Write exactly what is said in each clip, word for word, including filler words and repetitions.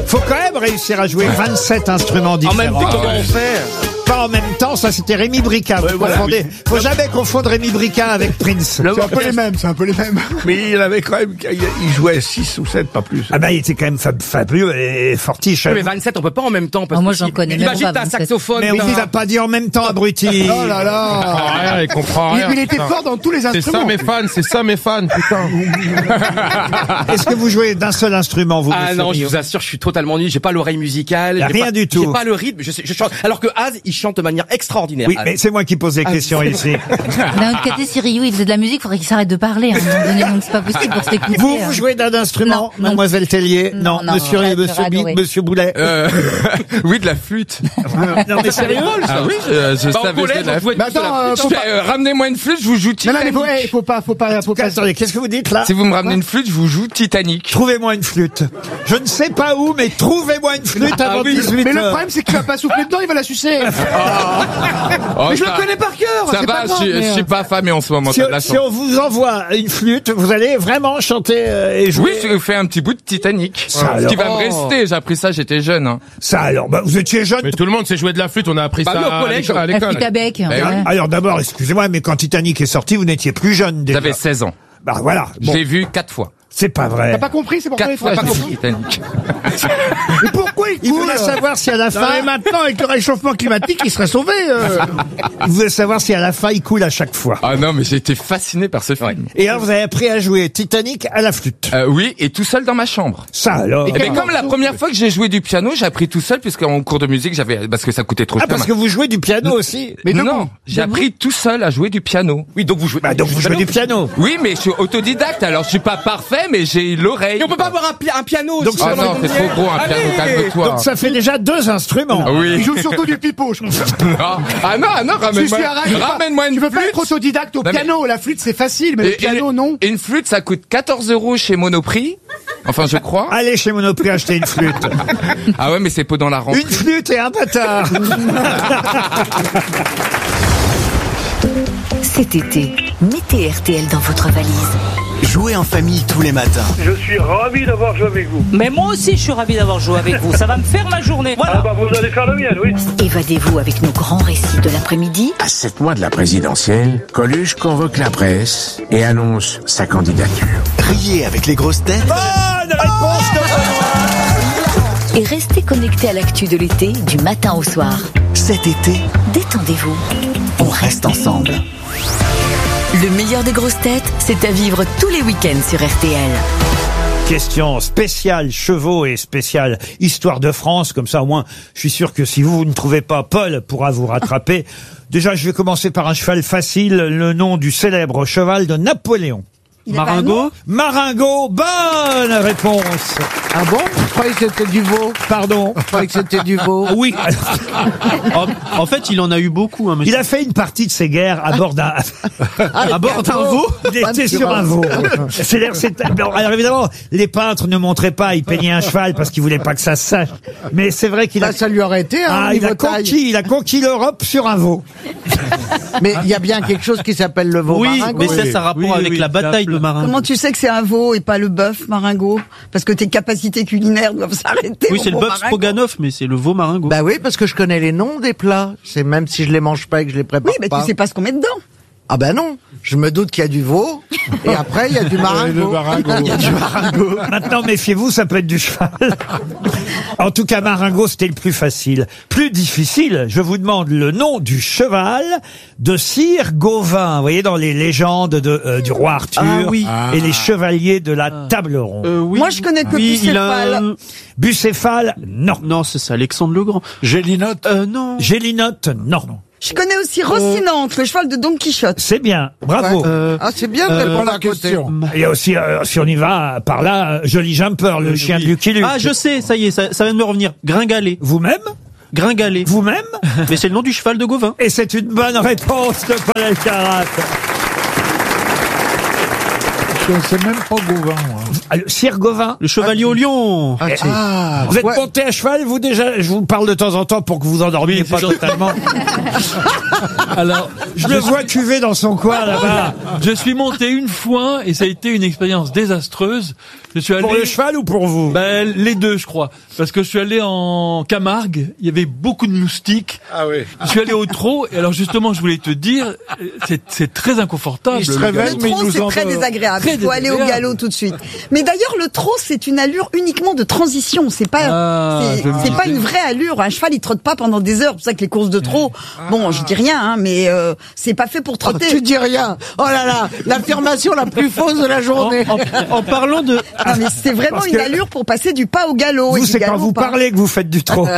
Faut quand même réussir à jouer vingt-sept instruments différents. En même temps, comment on fait? Pas en même temps, ça c'était Rémi Bricard. Ouais, voilà. Faut jamais confondre Rémi Bricard avec Prince. C'est un peu les mêmes, c'est un peu les mêmes. Mais il avait quand même, il jouait six ou sept, pas plus. Ah bah il était quand même fab- fabuleux et fortiche. Oui, mais vingt-sept, on peut pas en même temps. Parce Oh, moi, que j'en si- connais même Imagine, pas, t'as un vingt-sept. saxophone. Mais on t'as vous un- a pas dit en même temps, abruti. Oh là là. Ah, rien, il comprend Il, rien. il était putain. fort dans tous les C'est instruments. ça mes fans, c'est ça mes fans, putain. Est-ce que vous jouez d'un seul instrument, vous, Ah monsieur non, je Rio vous assure, je suis totalement nul. J'ai pas l'oreille musicale. Y a j'ai rien pas- du tout. J'ai pas le rythme. Je, sais, je chante. Alors que Az, il chante de manière extraordinaire. Oui, Az. mais c'est moi qui pose les Ah, questions c'est- ici. D'un autre côté, si Rio il faisait de la musique, faudrait qu'il s'arrête de parler à un moment donné, donc c'est pas possible pour s'écouter. Vous, vous jouez d'un instrument, Non, non. mademoiselle Tellier? Non, non, monsieur, non, monsieur, j'aurais Bi- adoré. monsieur Boulet? Euh, oui, de la flûte. Non, mais sérieux? Ah oui, je, je Bah, au savais collège, jouer de la on jouait flûte. Mais attends, euh, Je faut fais, pas... euh, ramenez-moi une flûte, je vous joue Non, non, mais Titanic. faut, hey, faut pas, faut pas, faut pas. Attendez, qu'est-ce que vous dites là? Si vous me ramenez une flûte, je vous joue Titanic. Trouvez-moi une flûte. Je ne sais pas où, mais trouvez-moi une flûte avant Mais dix-huit le heures. problème, c'est que tu vas pas souffler dedans, il va la sucer. Oh, Mais je ça- le connais par cœur. Ça c'est va, pas je, grave, suis- mais, je euh, suis pas affamé en ce moment, Si, t'as de la si chance. on vous envoie une flûte, vous allez vraiment chanter euh, et jouer. Oui, je vous fais un petit bout de Titanic. Ça, Ce qui alors. va me rester, j'ai appris ça, j'étais jeune. Hein. Ça alors, bah, vous étiez jeune. Mais tout le monde sait jouer de la flûte, on a appris Bah, ça oui, au à collège. l'école- à La l'école. flûte à bec. Eh ouais. oui. Alors d'abord, excusez-moi, mais quand Titanic est sorti, vous n'étiez plus jeune déjà. J'avais seize ans. Bah voilà. Je Bon, l'ai vu quatre fois. c'est pas vrai. T'as pas compris, c'est pourquoi Quatre il fois, faut pas j'ai vu compris. Titanic. Mais pourquoi il Il coule? voulait savoir si à la Non, fin, mais maintenant, avec le réchauffement climatique, il serait sauvé. euh. il voulait savoir si à la fin il coule à chaque fois. Ah non, mais j'ai été fasciné par ce film. Et alors vous avez appris à jouer Titanic à la flûte. Euh, oui, et tout seul dans ma chambre. Ça alors. Et ben, comme la première fois que j'ai joué du piano, j'ai appris tout seul puisqu'en cours de musique, j'avais parce que ça coûtait trop Ah cher. parce que vous jouez du piano aussi. Mais non, j'ai appris tout seul à jouer du piano. Oui, donc vous jouez. Bah donc vous jouez du piano. Oui, mais je suis autodidacte, alors je suis pas parfait, mais j'ai l'oreille. Et on peut pas avoir un, pi- un piano Donc aussi. ça Ah va non, c'est trop gros un piano, Allez. calme-toi. Donc ça fait déjà deux instruments. Ah Il oui. joue surtout du pipeau, je pense. Ah ah non, ah non, Je suis ramène-moi arraché, pas- ramène-moi une Tu veux pas flûte. être autodidacte au Non, mais- piano? La flûte, c'est facile, mais le Et- piano, et- non. Une flûte, ça coûte quatorze euros chez Monoprix. Enfin, je crois. Allez chez Monoprix acheter une flûte. Ah ouais, mais c'est pas dans la rentrée. Une flûte et un bâtard. Cet été, mettez R T L dans votre valise. Jouez en famille tous les matins. Je suis ravi d'avoir joué avec vous. Mais moi aussi, je suis ravi d'avoir joué avec vous. Ça va me faire ma journée. Ah Voilà. bah vous allez faire la mienne, oui. Évadez-vous avec nos grands récits de l'après-midi. À sept mois de la présidentielle, Coluche convoque la presse et annonce sa candidature. Riez avec les grosses têtes. Bonne réponse de Benoît. Et restez connectés à l'actu de l'été du matin au soir. Cet été, Détendez-vous. on reste ensemble. Le meilleur des grosses têtes, c'est à vivre tous les week-ends sur R T L. Question spéciale chevaux et spéciale histoire de France. Comme ça, au moins, je suis sûr que si vous, vous ne trouvez pas, Paul pourra vous rattraper. Déjà, je vais commencer par un cheval facile. Le nom du célèbre cheval de Napoléon. Maringo? Maringo, bonne réponse. Ah bon? Je croyais que c'était du veau. Pardon. Je croyais que c'était du veau. Ah oui. En, en fait, il en a eu beaucoup, hein, monsieur. Il a fait une partie de ses guerres à bord d'un, À bord d'un veau. il était sur un veau. C'est l'air, c'est, alors évidemment, les peintres ne montraient pas, ils peignaient un cheval parce qu'ils voulaient pas que ça se sache. Mais c'est vrai qu'il a, Bah, ça lui aurait été, hein, ah, au il niveau a taille. conquis, il a conquis l'Europe sur un veau. Mais il y a bien quelque chose qui s'appelle le veau Oui, maringo. mais ça, ça a rapport Oui, avec oui, la bataille de Maringo. Comment tu sais que c'est un veau et pas le bœuf Maringo? Parce que tes capacités culinaires doivent s'arrêter. Oui, au c'est le veau bœuf Maringo. stroganoff, mais c'est le veau Maringo. Bah oui, parce que je connais les noms des plats. C'est même si je les mange pas et que je les prépare Oui, mais pas. tu sais pas ce qu'on met dedans. Ah ben non, je me doute qu'il y a du veau, et après il y a du maringo. Il y a du maringo. Maintenant, méfiez-vous, ça peut être du cheval. En tout cas, Maringo, c'était le plus facile. Plus difficile, je vous demande le nom du cheval de Sire Gauvin. Vous voyez, dans les légendes de, euh, du roi Arthur Ah oui. et les chevaliers de la table ronde. Euh, oui. Moi, je connais que Oui, il a Bucéphale. un- Bucéphale, non. Non, c'est ça, Alexandre le Grand. Gélinote. Euh, non. Gélinote, non. Je connais aussi Rocinante, le cheval de Don Quichotte. C'est bien, bravo. Euh, Ah c'est bien de Euh, répondre à côté. Il y a aussi, euh, si on y va par là, euh, Joli Jumper, le chien de Lucky Luke. Ah, je sais, ça y est, ça, ça vient de me revenir. Gringalet. Vous-même Gringalet. Vous-même Mais c'est le nom du cheval de Gauvin. Et c'est une bonne réponse de Paul Elkarat. Je ne sais même pas Gauvin, moi. Ah, le Sire Gauvin. Le chevalier au lion. Ah, si. Ah, Vous êtes ouais. monté à cheval, vous déjà? Je vous parle de temps en temps pour que vous endormiez pas totalement. Alors, Je le vois cuver dans son coin là-bas. je suis monté une fois et ça a été une expérience désastreuse. Je suis allé Pour le cheval ou pour vous? Ben, les deux, je crois. Parce que je suis allé en Camargue, il y avait beaucoup de moustiques. Ah oui. Je suis allé au trot, et alors justement, je voulais te dire, c'est, c'est très inconfortable. Il se le réveille, galop. mais Le il trot, nous c'est en très donne- désagréable. Très Il faut aller au désagréable. galop tout de suite. Mais d'ailleurs, le trot, c'est une allure uniquement de transition. C'est pas, Ah, c'est, je me c'est pas disais. une vraie allure. Un cheval, il trotte pas pendant des heures. C'est pour ça que les courses de trot, bon, je dis rien, hein, mais euh, c'est pas fait pour Oh, trotter. tu dis rien. Oh là là, l'affirmation la plus fausse de la En, journée. en- en parlant de, Non, mais c'est vraiment Parce une que- allure pour passer du pas au galop. et Vous, du c'est galop quand au vous pas. parlez que vous faites du trot.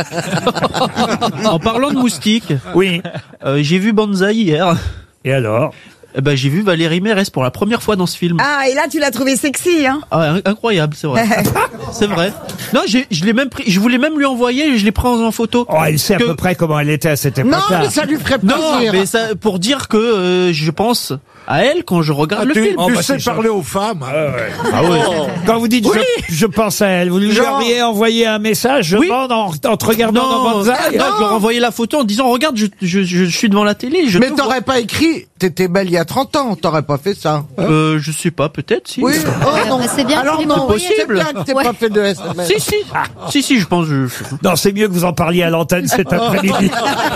en parlant de moustiques, Oui. euh, j'ai vu Banzai hier. Et alors? Eh ben, j'ai vu Valérie Mérès pour la première fois dans ce film. Ah, et là, tu l'as trouvé sexy, hein. Ah, in- incroyable, c'est vrai. C'est vrai. Non, j'ai, je l'ai même pris, je voulais même lui envoyer, je l'ai pris en, en photo. Oh, elle sait à Que- peu près comment elle était à cette Non, époque-là. mais ça lui ferait Non, plaisir. mais ça, pour dire que euh, je pense à elle quand je regarde Ah, le tu film. Oh, tu bah, sais c'est parler aux femmes. hein. Ah oui. Quand vous dites je, je pense à elle, vous lui Genre- auriez envoyé un message, je Oui. demande en, en te regardant dans Non, non, Banzai. je leur ai envoyé la photo en disant regarde, je, je, je suis devant la télé. Je Mais te t'aurais pas écrit, t'étais belle il y a trente ans, t'aurais pas fait ça. vois. Euh, je sais pas, peut-être si. Oui, oh non. C'est bien Alors que tu non, l'aies pas c'est possible. bien que t'aies Ouais. pas fait de S M S. Si si, si si, je pense. Je... Non, c'est mieux que vous en parliez à l'antenne cet après-midi.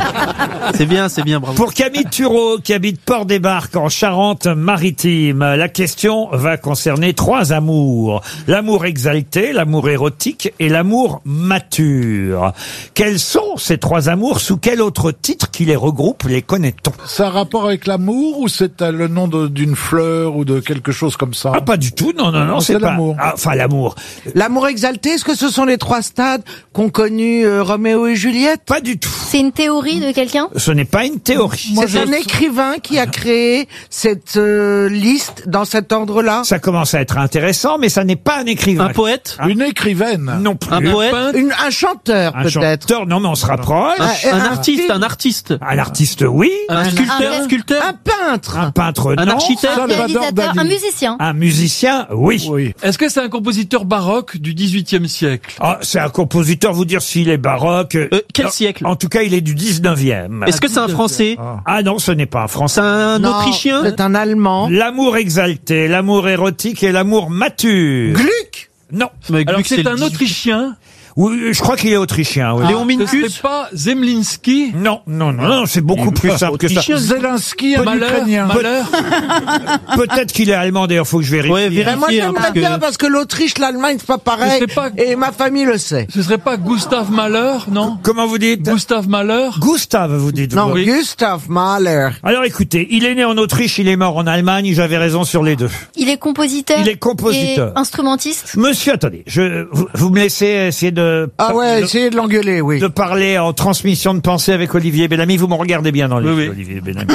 C'est bien, c'est bien, bravo. Pour Camille Thureau, qui habite Port-des-Barques en Charente-Maritime, la question va concerner trois amours. L'amour exalté, l'amour érotique et l'amour mature. Quels sont ces trois amours? Sous quel autre titre qui les regroupe les connaît-on? Ça a rapport avec l'amour ou c'est euh, le nom de- d'une fleur ou de quelque chose comme ça? Ah, pas du tout, non, non, non, Non, c'est c'est pas... l'amour. Ah, enfin, l'amour. L'amour exalté, est-ce que ce sont les trois stades qu'ont connus euh, Roméo et Juliette? Pas du tout. C'est une théorie de quelqu'un? Ce n'est pas une théorie. Moi, C'est je- un écrivain qui a créé cette euh, liste dans cet ordre-là. Ça commence à être intéressant, mais ça n'est pas un écrivain. Un poète, Une écrivaine. Non plus. un poète, Une, un chanteur Un peut-être. chanteur, non, mais on se rapproche. Ah, un un artiste, film. un artiste, Un artiste, oui. un sculpteur, un- sculpteur, Un peintre. Un peintre, un non. architecte. Un Salvador réalisateur, Dali. un musicien. Un musicien, oui. Oui. Est-ce que c'est un compositeur baroque du dix-huitième siècle? Ah, c'est un compositeur, vous dire s'il est baroque. Euh, quel En- siècle? En tout cas, il est du dix-neuvième. Est-ce que c'est un français? Ah non, ce n'est pas un C'est français. un Non, autrichien? C'est un allemand. L'amour exalté, l'amour érotique et l'amour mature. Gluck. Non. Mais Alors Gluck, c'est le un dix-huit. Autrichien. Oui, je crois qu'il est autrichien, oui. Léon Ce Minkus? serait pas Zemlinsky. Non, non, non, non, c'est beaucoup plus simple que ça. Autrichien. Zelensky, un Malheur, Ukrainien. malheur. Peut-être qu'il est allemand, d'ailleurs, faut que je vérifie. Ouais, vérifie. Ben moi hein, j'aimerais parce que- bien parce que l'Autriche, l'Allemagne, c'est pas pareil. Mais c'est pas- Et ma famille le sait. Ce serait pas Gustave Mahler, non? Comment vous dites? Gustave Mahler. Gustave, vous dites. Non, vous. Oui. Gustav Mahler. Alors écoutez, il est né en Autriche, il est mort en Allemagne, j'avais raison sur les deux. Il est compositeur. Il est compositeur. Et instrumentiste. Monsieur, attendez, je, vous, vous me laissez essayer de... Ah ouais, de- essayez de l'engueuler, oui. de parler en transmission de pensée avec Olivier Bellamy. Vous me regardez bien dans les Oui, yeux, oui. Olivier Bellamy.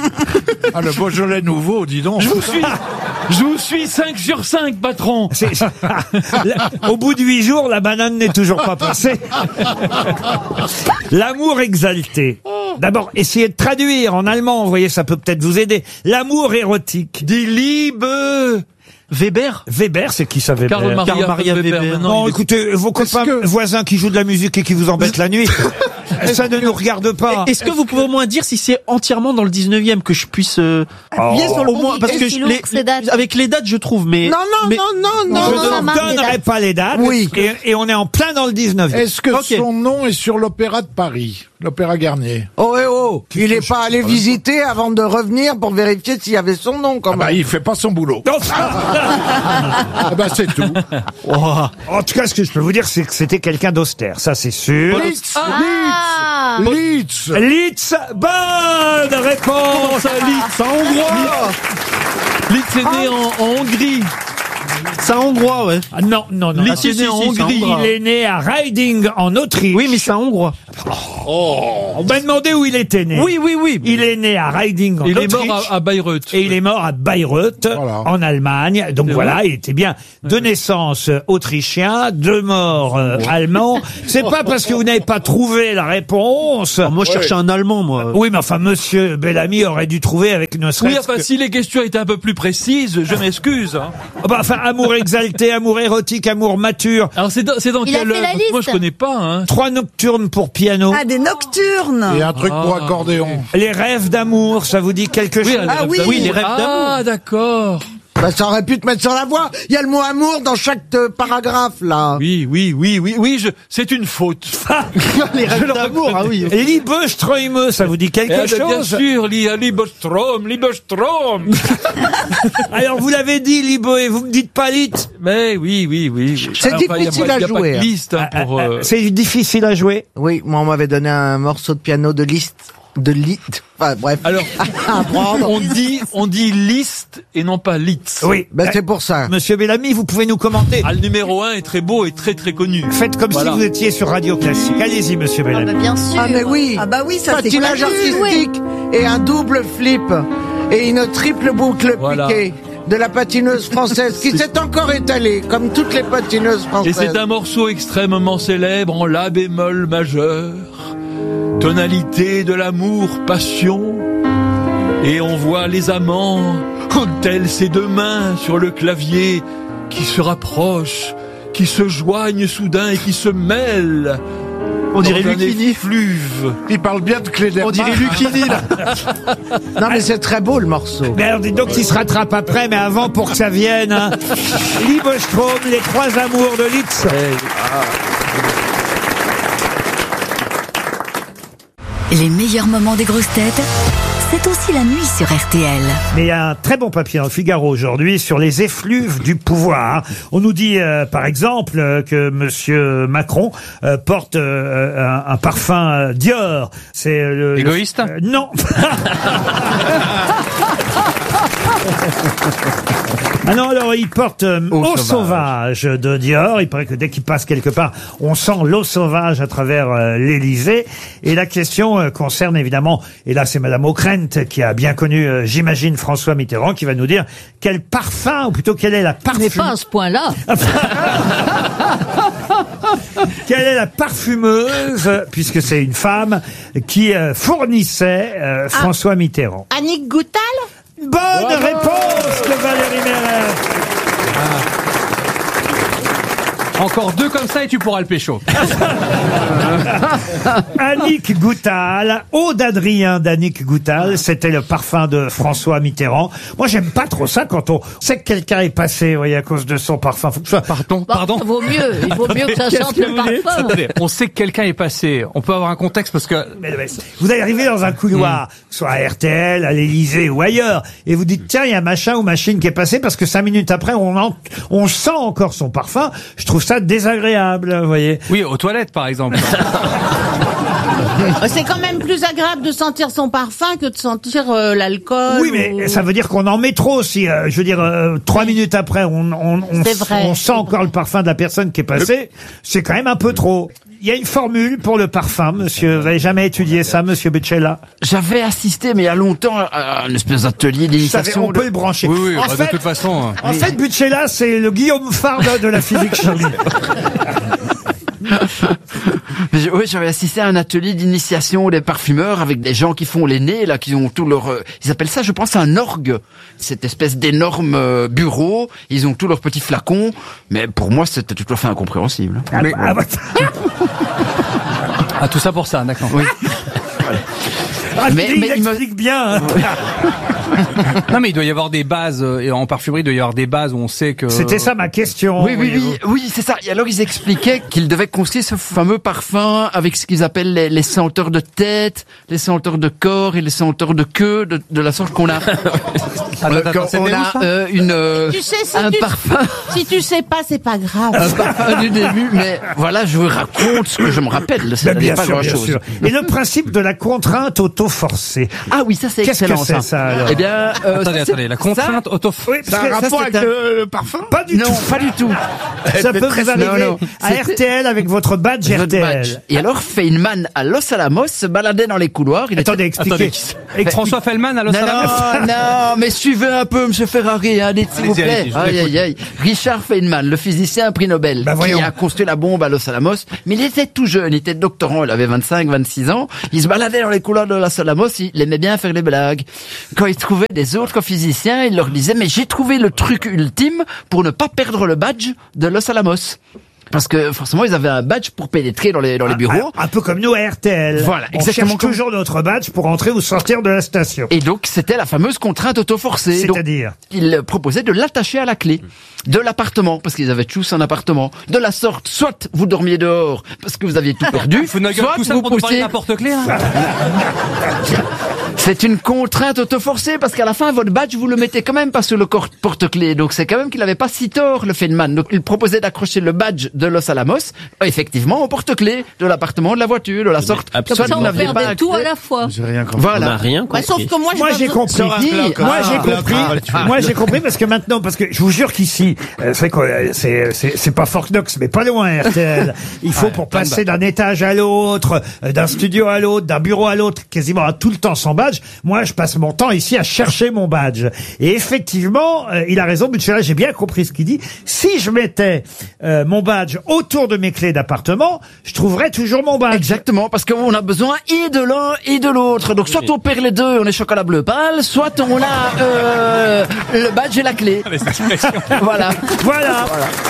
Ah, le Beaujolais nouveau, dis donc. Je vous suis, je vous suis cinq sur cinq, patron. C'est- Là, au bout de huit jours, la banane n'est toujours pas passée. L'amour exalté. D'abord, essayez de traduire en allemand. Vous voyez, ça peut peut-être vous aider. L'amour érotique. Die Liebe. Weber? Weber, c'est qui ça, Weber? Karl Maria, Karl Maria Weber. Weber. Maintenant, Non, il est- écoutez, vos copains que- voisins qui jouent de la musique et qui vous embêtent la nuit, ça ne nous regarde pas. Est-ce que vous pouvez au moins dire si c'est entièrement dans le dix-neuvième que je puisse euh, Appuyer sur le au moins bon parce que Et je, qu'il les, ouvre ses dates. avec les dates je trouve mais Non, non, mais- non, non, non, Non, Je non, ça ne marque les donnerai dates. pas les dates. Oui. Et, et on est en plein dans le dix-neuvième. Est-ce que Ok. son nom est sur l'Opéra de Paris, l'Opéra Garnier? Oh, eh oh. Il est pas allé visiter avant de revenir pour vérifier s'il y avait son nom, quand Ah même. bah, il fait pas son boulot. Non. Ah bah, c'est tout. En tout cas, ce que je peux vous dire, c'est que c'était quelqu'un d'austère. Ça, c'est sûr. Litz, Ah Litz, Litz. Litz, bonne réponse. Litz, en hongrois. Litz est né en, en Hongrie. C'est un hongrois, ouais. Ah, non, non, non. Il Ah, est si, né si, en si, Hongrie. Il est né à Riding, en Autriche. Oui, mais c'est un hongrois. Oh. On m'a demandé où il était né. Oui, oui, oui. Il est né à Riding, en Il est Autriche. mort à, à Bayreuth. Et il est mort à Bayreuth, en Allemagne. Donc C'est voilà, vrai il était bien de naissance euh, autrichien, de mort euh, allemand. C'est pas parce que vous n'avez pas trouvé la réponse. Alors, moi, je cherchais un Allemand, moi. Oui, mais enfin, monsieur Bellamy aurait dû trouver avec ne Oui, serait-ce enfin, que... si les questions étaient un peu plus précises, je m'excuse. Hein. Ah bah, enfin, amour exalté, amour érotique, amour mature. Alors, c'est dans, c'est dans Il a quelle fait la œuvre liste. Moi, je connais pas. Hein. Trois nocturnes pour piano. Ah, des nocturnes. Et un truc pour Ah. accordéon. Les rêves d'amour, ça vous dit quelque Oui, chose? les Ah rêves oui. d'amour. Oui, les rêves d'amour. Ah, d'accord. Bah, ça aurait pu te mettre sur la voie. Il y a le mot amour dans chaque euh, paragraphe, là. Oui, oui, oui, oui, oui, je, c'est une faute. Les rêves d'amour, ah oui. Liebesträume, ça vous dit quelque Eh ben, bien chose? sûr, li, Liebestrom, Liebestrom. Alors, vous l'avez dit, Liebe, et vous me dites pas lit. Mais oui, oui, oui. C'est Enfin, il y a difficile pas- à il y a pas jouer, de hein. liste hein, pour. Ah, euh, ah, C'est difficile à jouer. Oui, moi, on m'avait donné un morceau de piano de Liszt. De Liszt. Enfin, bref. Alors, À apprendre. on dit, on dit liste et non pas Litz. Oui. Ben, c'est pour ça. Monsieur Bellamy, vous pouvez nous commenter. Ah, le numéro un est très beau et très très connu. Faites comme Voilà. si vous étiez sur Radio Classique. Allez-y, monsieur Ah bah, Bellamy. bien sûr. Ah, mais oui. Ah bah oui, ça c'est Patinage connu. artistique et un double flip et une triple boucle Voilà. piquée de la patineuse française qui s'est encore étalée comme toutes les patineuses Et françaises. c'est un morceau extrêmement célèbre en la bémol majeur, tonalité de l'amour, passion, et on voit les amants, tels ces deux mains sur le clavier, qui se rapprochent, qui se joignent soudain et qui se mêlent. On dirait dans un Lucchini. effluve. Il parle bien de Cléderman. On dirait Lucchini, là. Non mais c'est très beau le morceau. Mais alors, dites donc qu'il se rattrape après, mais avant, pour que ça vienne, hein. Liebestrom, les trois amours de Litz. Les meilleurs moments des grosses têtes, c'est aussi la nuit sur R T L. Mais il y a un très bon papier dans le Figaro aujourd'hui sur les effluves du pouvoir. On nous dit, euh, par exemple, euh, que Monsieur Macron euh, porte euh, un, un parfum euh, Dior. C'est euh, le Égoïste le- euh, Non. Ah non, alors il porte euh, Eau eau sauvage. sauvage de Dior. Il paraît que dès qu'il passe quelque part, on sent l'eau sauvage à travers euh, l'Élysée. Et la question euh, concerne évidemment, et là c'est Madame Ockrent qui a bien connu, euh, j'imagine, François Mitterrand, qui va nous dire quel parfum, ou plutôt quelle est la Mais parfumeuse. pas à ce point-là. Quelle est la parfumeuse, puisque c'est une femme, qui euh, fournissait euh, François Mitterrand. Annick Goutal? Bonne réponse de Valérie Mérès. Encore deux comme ça et tu pourras le pécho. Annick Goutal, Eau d'Adrien d'Annick Goutal, c'était le parfum de François Mitterrand. Moi, j'aime pas trop ça quand on sait que quelqu'un est passé, vous voyez, à cause de son parfum. Faut que ce soit... Pardon, Bah, pardon. ça vaut mieux. Il vaut mieux que ça Qu'est-ce chante que le vous dites ? parfum. Attendez, on sait que quelqu'un est passé. On peut avoir un contexte parce que Mais, mais, vous allez arriver dans un couloir, soit à R T L, à l'Élysée ou ailleurs, et vous dites, tiens, il y a machin ou machine qui est passé, parce que cinq minutes après, on, en- on sent encore son parfum. Je trouve ça désagréable, vous voyez. oui, aux toilettes par exemple. C'est quand même plus agréable de sentir son parfum que de sentir euh, l'alcool. Oui, mais ou- ça veut dire qu'on en met trop aussi. euh, je veux dire, euh, trois minutes après, on, on, on, C'est vrai, on c'est sent encore le parfum de la personne qui est passée. C'est quand même un peu trop. Il y a une formule pour le parfum, monsieur. Vous n'avez jamais étudié ça, monsieur Beccella? J'avais assisté, mais il y a longtemps, à un espèce d'atelier Vous savez, d'initiation. on peut le brancher. Oui, oui, en bah, de fait, toute façon. en fait, Beccella, c'est le Guillaume Farde de la physique chimie. Mais oui, j'avais assisté à un atelier d'initiation des parfumeurs avec des gens qui font les nez, là, qui ont tout leur... euh, ils appellent ça, je pense, un orgue. Cette espèce d'énorme euh, bureau. Ils ont tous leurs petits flacons. Mais pour moi, c'était tout à fait incompréhensible. Ah, Mais, ah, bah, Ah, tout ça pour ça, d'accord. oui. ah, Mais- il mais il me- explique bien. hein. Non, mais il doit y avoir des bases, euh, et en parfumerie, il doit y avoir des bases où on sait que... C'était ça ma question. Oui, oui, voyez-vous. oui, oui, c'est ça. Et alors, ils expliquaient qu'ils devaient construire ce fameux parfum avec ce qu'ils appellent les, les senteurs de tête, les senteurs de corps et les senteurs de queue, de, de la sorte qu'on a, Attends, euh, attends, qu'on- c'était on où, a ça euh, une, euh, Tu sais, si un tu, parfum, si tu sais pas, c'est pas grave. un parfum du début. Mais voilà, je vous raconte ce que je me rappelle. Ça Ben, n'est bien pas sûr, grand bien chose. sûr. Et le principe de la contrainte auto-forcée. Ah oui, ça c'est Qu'est-ce que excellent. c'est, ça, alors Eh bien, bien, euh, Attendez, ça, c'est- attendez, la contrainte auto. Oui, Ça parce a un que rapport c'est avec un- le, le parfum? pas du Non, tout. pas du tout. Ça peut vous arriver Non, non. à C'était- R T L avec votre badge Votre R T L. badge. Et alors, Feynman à Los Alamos se baladait dans les couloirs. Il Attendez, était... expliquez. Attendez, François Fellman à Los Non, Alamos. non, non, mais suivez un peu, monsieur Ferrari, hein, dites, s'il vous Allez-y, plaît. allez-y, je vous Aïe, écoute. aïe, aïe. Richard Feynman, le physicien prix Nobel, Bah, qui voyons. a construit la bombe à Los Alamos. Mais il était tout jeune, il était doctorant, il avait vingt-cinq, vingt-six ans. Il se baladait dans les couloirs de Los Alamos, il aimait bien faire des blagues. Quand il trouvait des autres physiciens, il leur disait, mais j'ai trouvé le truc ultime pour ne pas perdre le badge de Los Alamos. Parce que forcément, ils avaient un badge pour pénétrer dans les, dans les bureaux. Alors, un peu comme nous à R T L. Voilà, On exactement cherche comme- toujours notre badge pour entrer ou sortir de la station. Et donc, c'était la fameuse contrainte auto-forcée. Donc, C'est-à-dire il proposait de l'attacher à la clé de l'appartement, parce qu'ils avaient tous un appartement. De la sorte, soit vous dormiez dehors, parce que vous aviez tout perdu, Faut une gueule soit tout ça vous pour nous parler poussiez... d'un porte-clés, là. C'est une contrainte auto-forcée, parce qu'à la fin, votre badge, vous le mettez quand même pas sur le cor- porte-clés. Donc, c'est quand même qu'il n'avait pas si tort, le Feynman. Donc, il proposait d'accrocher le badge de Los Alamos, effectivement, au porte-clés de l'appartement, de la voiture, de la sorte, soit Comme ça, vous on n'aviez pas perdait tout accès. à la fois. J'ai rien compris. Voilà. rien Bah, sauf que moi, j'ai Moi pas j'ai besoin- compris. Dit, Moi j'ai ah, compris. Moi j'ai compris parce que maintenant, parce que je vous jure qu'ici, euh, c'est quoi, euh, c'est c'est c'est pas Fort Knox, mais pas loin R T L. Il faut pour passer d'un étage à l'autre, euh, d'un studio à l'autre, d'un bureau à l'autre, quasiment à tout le temps sans badge. Moi je passe mon temps ici à chercher mon badge. Et effectivement, euh, il a raison, Bucella, j'ai bien compris ce qu'il dit. Si je mettais euh, mon badge autour de mes clés d'appartement, je trouverais toujours mon badge. Exactement, parce qu'on a besoin et de l'un et de l'autre. Donc soit on perd les deux, on est chocolat bleu pâle, soit on a euh, le badge et la clé. Voilà. Voilà.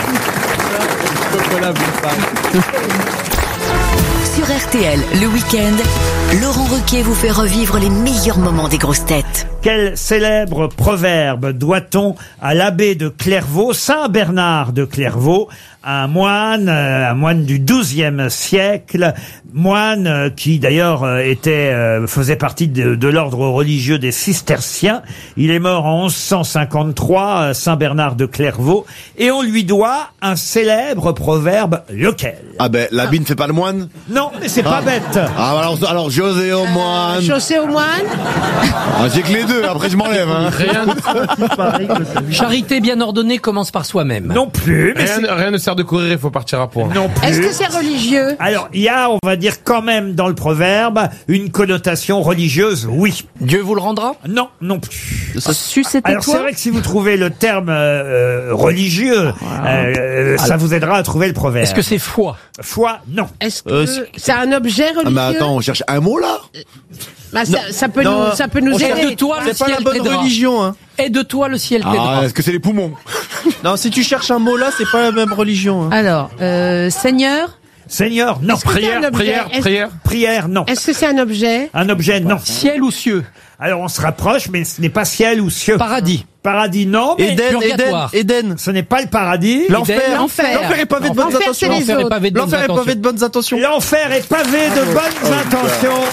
Sur R T L, le week-end, Laurent Ruquier vous fait revivre les meilleurs moments des grosses têtes. Quel célèbre proverbe doit-on à l'abbé de Clairvaux, Saint Bernard de Clairvaux, un moine, euh, un moine du douzième siècle, moine euh, qui d'ailleurs euh, était euh, faisait partie de, de l'ordre religieux des cisterciens. Il est mort en onze cent cinquante-trois, euh, Saint Bernard de Clairvaux, et on lui doit un célèbre proverbe, lequel? Ah ben, l'habit ne fait pas le moine? Non, mais c'est pas Ah. bête. Ah, alors, alors José au moine. Chaussée au moine. Ah, j'ai que les deux, après je m'enlève. Hein. Rien. Charité bien ordonnée commence par soi-même. Non plus. Mais Rien, c'est- rien ne sert de courir, il faut partir à point. non plus. Est-ce que c'est religieux? Alors, il y a, on va dire quand même dans le proverbe, une connotation religieuse, oui. Dieu vous le rendra? Non, non plus. Suce et Alors c'est tais-toi. vrai que si vous trouvez le terme euh, euh, religieux, euh, ça vous aidera à trouver le proverbe. Est-ce que c'est foi? Foi, non. Est-ce que Euh, c'est un objet Ah, religieux? mais attends, on cherche un mot là? Bah, ça, ça peut Non. nous, ça peut nous aider. Aide-toi, le C'est pas la ciel bonne t'aidera. religion, hein. Aide-toi, le ciel t'aidera. Ah, est-ce que c'est les poumons? Non, si tu cherches un mot là, c'est pas la même religion. Hein. Alors, euh, Seigneur, Seigneur, non. Est-ce que c'est Prière, un objet? prière, Est-ce- prière. Prière, non. Est-ce que c'est un objet? Un objet, non. Ciel ou cieux? Alors on se rapproche, mais ce n'est pas ciel ou cieux. Paradis. Paradis, non. Mais Eden, Eden, purgatoire. Eden. ce n'est pas le paradis. L'enfer. L'enfer. L'enfer est pavé de bonnes L'enfer, c'est intentions. les L'enfer est autres. pavé de bonnes L'enfer est pavé intentions. de bonnes intentions. L'enfer est pavé de bonnes intentions.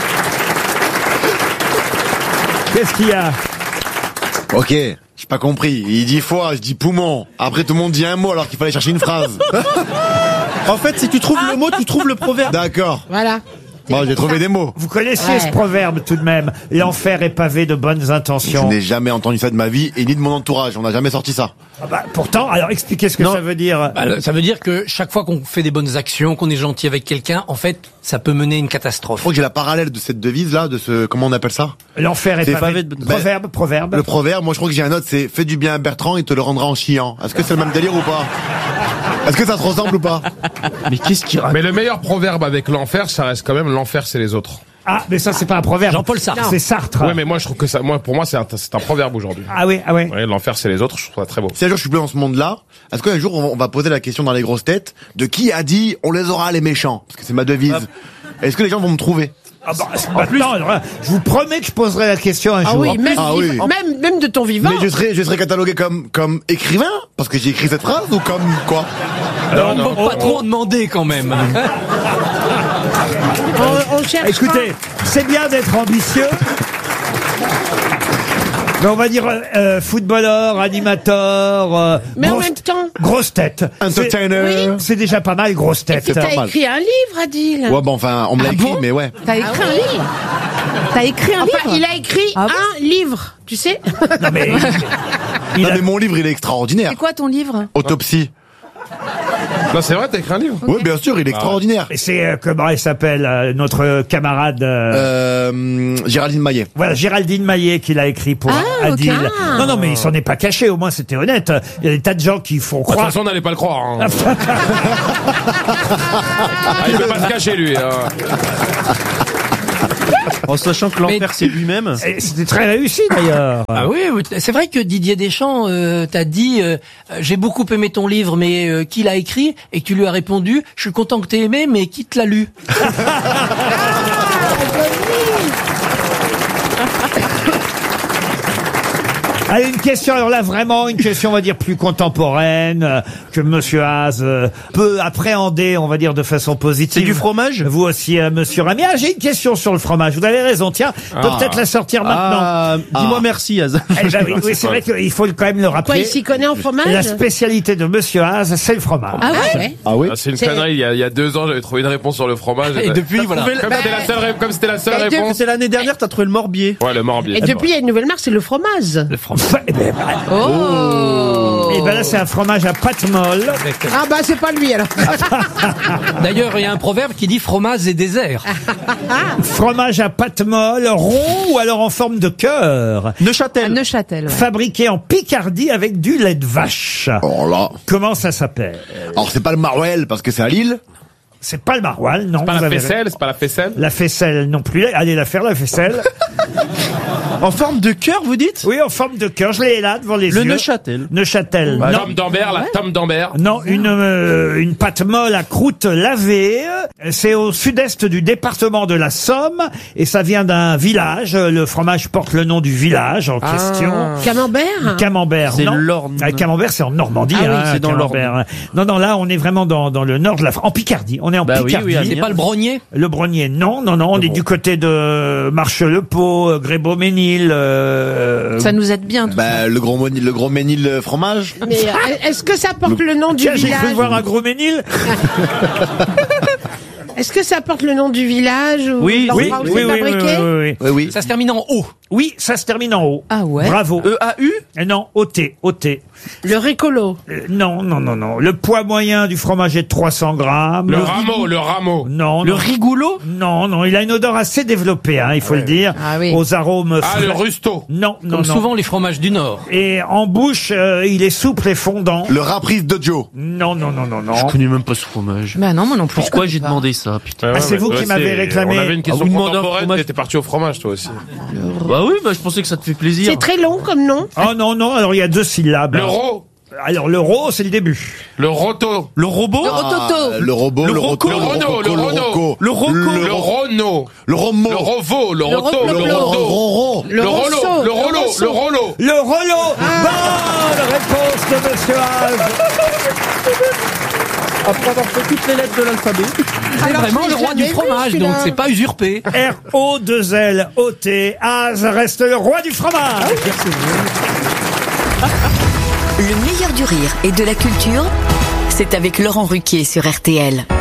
Qu'est-ce qu'il y a? Ok, j'ai pas compris. Il dit foi, je dis poumon. Après tout le monde dit un mot alors qu'il fallait chercher une phrase. En fait, si tu trouves le mot, tu trouves le proverbe. D'accord. Voilà. Bon, j'ai trouvé des mots. Vous connaissiez Ouais. ce proverbe tout de même. L'enfer est pavé de bonnes Je intentions. n'ai jamais entendu ça de ma vie et ni de mon entourage. On n'a jamais sorti ça. Ah bah, pourtant, alors expliquez ce que ça veut dire. Bah, ça veut dire que chaque fois qu'on fait des bonnes actions, qu'on est gentil avec quelqu'un, en fait, ça peut mener à une Je catastrophe. crois que j'ai la parallèle de cette devise là, de ce, comment on appelle ça? L'enfer est C'est pavé pavé de de- bonnes proverbe, proverbe. Le proverbe, moi je crois que j'ai un autre, c'est fais du bien à Bertrand, il te le rendra en chiant. Est-ce que c'est le même délire ou pas? Est-ce que ça se ressemble ou pas? Mais qu'est-ce qu'il raconte? Mais le meilleur proverbe avec l'enfer, ça reste quand même l'enfer, c'est les autres. Ah, mais ça c'est pas un proverbe. Jean-Paul Sartre. C'est Sartre. Ouais, mais moi je trouve que ça, moi pour moi c'est un, c'est un proverbe aujourd'hui. Ah oui, ah oui. Ouais, l'enfer c'est les autres, je trouve ça très beau. Si un jour je suis plus dans ce monde-là, est-ce qu'un jour on va poser la question dans les grosses têtes de qui a dit on les aura les méchants? Parce que c'est ma devise. Est-ce que les gens vont me trouver? Ah bah, maintenant, alors là, je vous promets que je poserai la question un Ah jour. oui, même, Ah oui. vivant- même, même de ton vivant. Mais je serai, je serai catalogué comme, comme écrivain? Parce que j'ai écrit cette phrase ou comme quoi? Alors, on ne peut pas trop en demander quand même. On, on cherche. Écoutez, c'est bien d'être ambitieux. Mais on va dire euh, euh, footballeur, animateur, euh, Mais en grosse, même temps. grosse tête. Entertainer. C'est- Oui. C'est déjà pas mal, grosse Et puis tête. t'as écrit un livre, Adil. Ouais, bon, enfin, on me l'a Ah écrit, bon mais ouais. T'as écrit un livre. T'as écrit un Enfin, livre? il a écrit Ah bon un livre, tu sais. Non mais, il Non a- mais mon livre il est extraordinaire. C'est quoi ton livre? Autopsie. Non, c'est vrai, t'as écrit un livre. Oui, bien sûr, il est extraordinaire. Et c'est, euh, comment elle s'appelle, euh, notre camarade, euh, Euh, Géraldine Maillet. voilà, Géraldine Maillet qui l'a écrit pour Ah, Adil. ok. Non, non, mais il s'en est pas caché, au moins c'était honnête. Il y a des tas de gens qui font De toute croire. façon, on n'allait pas le croire. Hein. Ah, il peut pas se cacher, lui. hein. En sachant que l'enfer Mais- c'est lui-même. Et c'était très réussi d'ailleurs. Ah oui, oui, c'est vrai que Didier Deschamps euh, t'a dit euh, j'ai beaucoup aimé ton livre, mais euh, qui l'a écrit? Et que tu lui as répondu je suis content que t'aies aimé, mais qui te l'a lu? Allez, une question, alors là, vraiment, une question, on va dire, plus contemporaine, euh, que Monsieur Haas euh, peut appréhender, on va dire, de façon positive. C'est du fromage? Vous aussi, euh, Monsieur Rami. Ah, j'ai une question sur le fromage. Vous avez raison, tiens, on peut Ah. peut-être la sortir maintenant. Ah, dis-moi Ah. merci, Az. Eh ben oui, oui, c'est vrai qu'il faut quand même le Quoi, rappeler. il s'y connaît en fromage? La spécialité de Monsieur Haas, c'est le fromage. Ah ouais? Ah oui. Ah, c'est une C'est- connerie. Il y, a, il y a deux ans, j'avais trouvé une réponse sur le fromage. Et depuis, voilà. Comme c'était la seule, ré- comme c'était la seule Et deux- réponse. C'est l'année dernière, t'as trouvé le morbier. Ouais, le morbier. Et depuis, il y a une nouvelle marque, c'est le fromage. Le fromage. Eh ben, bah, Oh! eh ben là, c'est un fromage à pâte molle. Ah bah c'est pas lui alors. D'ailleurs, il y a un proverbe qui dit fromage et désert. Fromage à pâte molle, rond ou alors en forme de cœur. À Neuchâtel. Neuchâtel. Ouais. Fabriqué en Picardie avec du lait de vache. Oh là. Comment ça s'appelle? Alors c'est pas le Marouel parce que c'est à Lille. C'est pas le maroilles, non. Pas vous la avez- faisselle, c'est pas la faisselle. La faisselle non plus. Allez la faire, la faisselle. En forme de cœur, vous dites? Oui, en forme de cœur. Je l'ai là devant les Le yeux. Neuchâtel. Neuchâtel. Non. Tom d'Ambert, la Tom d'Ambert. Non, une euh, une pâte molle à croûte lavée. C'est au sud-est du département de la Somme et ça vient d'un village. Le fromage porte le nom du village en question. Camembert. Camembert. C'est non. l'Orne. Ah, Camembert, c'est en Normandie. Ah oui, hein, c'est dans Camembert. Non, non, là, on est vraiment dans dans le nord de la France, en Picardie. On est en Bah oui, Picardie. oui, Amiens. C'est pas le brognier? Le Brognier, non, non, non, on est du côté de Marche-le-Pot, Grébeau-Ménil. Euh... Ça nous aide bien. Tout Bah le gros Ménil, le gros Ménil euh, fromage. Mais euh, est-ce que ça porte le nom du Tiens, j'ai cru village? voir un gros Ménil. Est-ce que ça porte le nom du village ou Oui, oui, l'endroit où oui, c'est oui, oui, fabriqué? oui, oui, Oui oui. Ça se termine en O. Oui, ça se termine en haut. Ah ouais? Bravo. E A U? Eh non, O T, O T. Le récolo. Euh, non, non, non, non. Le poids moyen du fromage est de trois cents grammes. Le rameau, le rameau. Non, Le non. rigoulot? Non, non, il a une odeur assez développée, hein, il faut le dire. Ah oui. Aux arômes Ah, frais. le rusto. Non, non, Comme non. souvent les fromages du Nord. Et en bouche, euh, il est souple et fondant. Le raprise de Joe. Non, non, non, non, non. Je connais même pas ce fromage. Bah non, moi non plus. Pourquoi je j'ai connais pas. demandé ça, putain? Ouais, Ah, c'est ouais, vous ouais, qui m'avez c'est- réclamé. On avait une Ah, question vous demandez un contemporaine, fromage. t'étais parti au fromage, toi aussi. Bah oui, bah je pensais que ça te fait plaisir. C'est très long comme nom. Oh non, non, alors il y a deux syllabes. Le ro, Alors le ro, c'est le début. le roto, Le robot? Le rototo. Ah, le robot, Le le roco, roto, le rono, le rono, roco, le roco, le rono, le romo, le rovo, le Le roto, ro- le le roto, ronron, le rolo, rosso, le le rolo, rosso. le rolo. Le Rollo. Bonne réponse de Monsieur Haas. Après avoir fait toutes les lettres de l'alphabet. C'est Alors, vraiment je le l'ai roi du jamais vu, fromage, celui-là. donc c'est pas usurpé. R O deux L O T. Haas reste le roi du fromage. Le meilleur du rire et de la culture, c'est avec Laurent Ruquier sur R T L.